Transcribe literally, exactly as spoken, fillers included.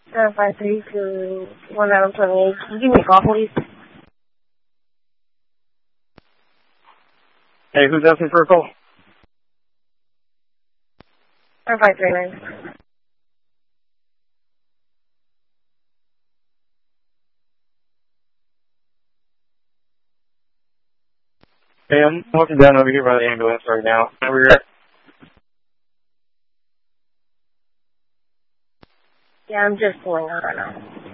seven five three to one nine two eight. Can you give me a call, please? Hey, who's asking for a call? seven five three nine. Hey, I'm walking down over here by the ambulance right now. Where you're at? Yeah, I'm just pulling out right now.